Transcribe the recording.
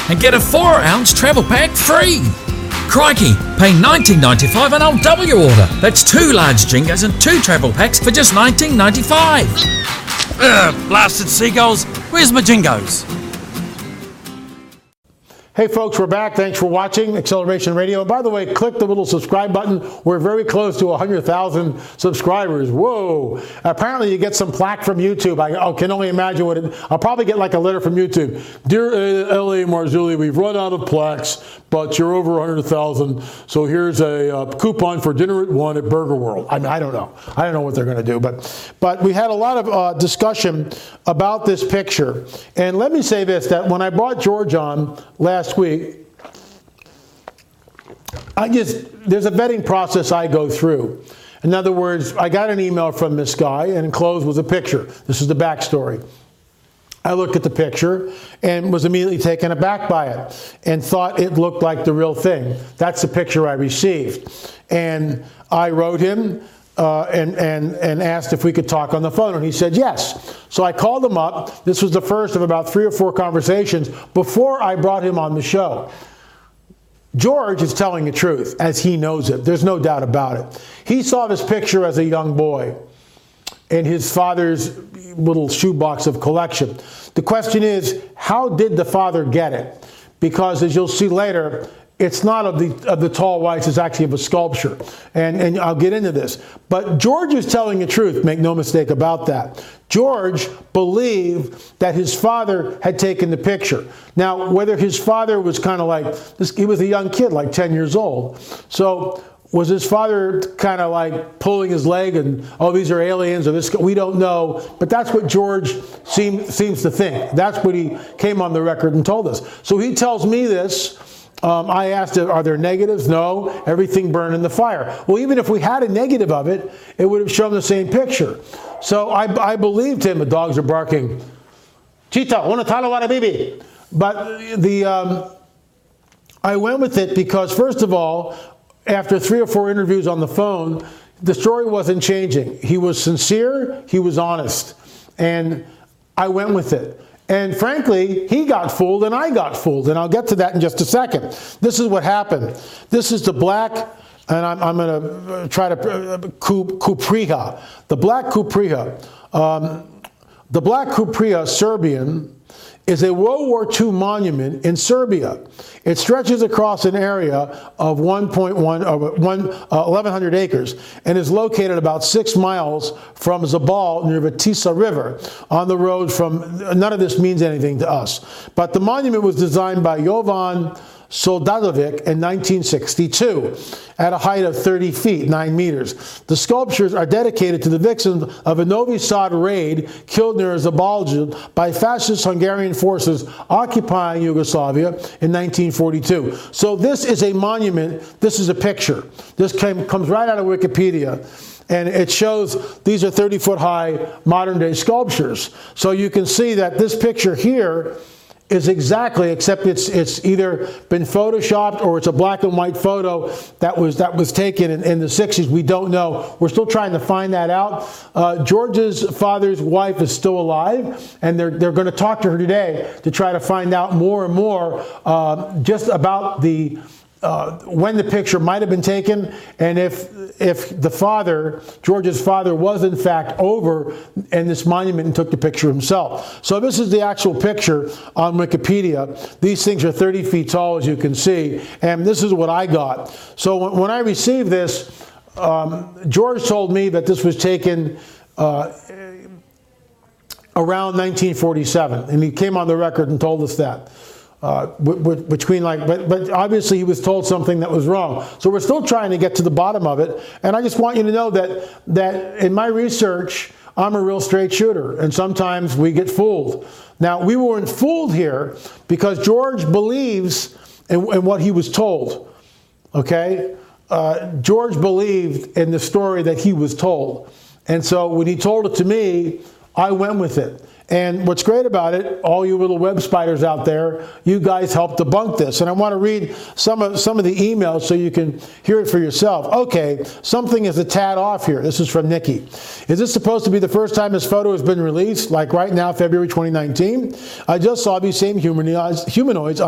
and get a 4-ounce travel pack free. Crikey, pay $19.95 and I'll double your order. That's 2 large Jingos and 2 travel packs for just $19.95. Blasted seagulls, where's my Jingos? Hey folks, we're back. Thanks for watching Acceleration Radio. And by the way, click the little subscribe button. We're very close to 100,000 subscribers. Whoa. Apparently you get some plaque from YouTube. I can only imagine what I'll probably get like a letter from YouTube. Dear L.A. Marzulli, we've run out of plaques, but you're over 100,000. So here's a coupon for dinner at 1 at Burger World. I don't know. I don't know what they're going to do. But we had a lot of discussion about this picture. And let me say this, that when I brought George on last week, there's a vetting process I go through. In other words, I got an email from this guy, and enclosed was a picture. This is the backstory. I looked at the picture and was immediately taken aback by it and thought it looked like the real thing. That's the picture I received. And I wrote him and asked if we could talk on the phone, and he said yes. So I called him up. This was the first of about 3 or 4 conversations before I brought him on the show. George is telling the truth, as he knows it. There's no doubt about it. He saw this picture as a young boy in his father's little shoebox of collection. The question is, how did the father get it? Because as you'll see later, it's not of the tall whites, it's actually of a sculpture. And I'll get into this. But George is telling the truth, make no mistake about that. George believed that his father had taken the picture. Now, whether his father was kind of like, he was a young kid, like 10 years old. So was his father kind of like pulling his leg and, oh, these are aliens, or this? We don't know. But that's what George seems to think. That's what he came on the record and told us. So he tells me this. I asked, are there negatives? No, everything burned in the fire. Well, even if we had a negative of it, it would have shown the same picture. So I believed him. The dogs are barking. Chita, una talo wara bibi. But I went with it because, first of all, after 3 or 4 interviews on the phone, the story wasn't changing. He was sincere. He was honest. And I went with it. And frankly, he got fooled and I got fooled. And I'll get to that in just a second. This is what happened. This is the black, and I'm going to try to, Kupriha. The black Kupriha. The black Kupriha Serbian is a World War II monument in Serbia. It stretches across an area of 1,100 acres and is located about 6 miles from Zabal near the Tisa River on the road from, none of this means anything to us. But the monument was designed by Jovan Soldadovic in 1962 at a height of 30 feet, 9 meters. The sculptures are dedicated to the victims of a Novi Sad raid killed near Zabalja by fascist Hungarian forces occupying Yugoslavia in 1942. So this is a monument. This is a picture. This comes right out of Wikipedia. And it shows these are 30-foot high modern-day sculptures. So you can see that this picture here is exactly, except it's either been photoshopped or it's a black and white photo that was taken in the 60s. We don't know. We're still trying to find that out. George's father's wife is still alive, and they're going to talk to her today to try to find out more and more just about the when the picture might have been taken, and if the father, George's father, was in fact over in this monument and took the picture himself. So this is the actual picture on Wikipedia. These things are 30 feet tall, as you can see, and this is what I got. So when I received this, George told me that this was taken around 1947, and he came on the record and told us that. But obviously he was told something that was wrong. So we're still trying to get to the bottom of it. And I just want you to know that in my research, I'm a real straight shooter, and sometimes we get fooled. Now, we weren't fooled here because George believes in what he was told. Okay? George believed in the story that he was told. And so when he told it to me, I went with it. And what's great about it, all you little web spiders out there, you guys helped debunk this. And I want to read some of the emails so you can hear it for yourself. Okay, something is a tad off here. This is from Nikki. Is this supposed to be the first time this photo has been released, like right now, February 2019? I just saw these same humanoids